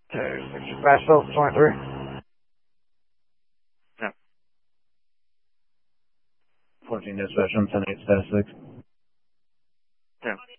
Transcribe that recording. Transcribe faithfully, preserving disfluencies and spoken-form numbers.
two, Bass Delta twenty-three. Yeah. fourteen dispatch, one ten eight, status six. Yeah.